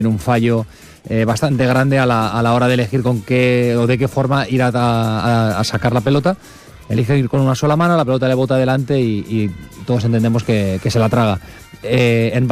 un fallo bastante grande a la hora de elegir con qué o de qué forma ir a sacar la pelota. Elige ir con una sola mano, la pelota le bota adelante y todos entendemos que se la traga. En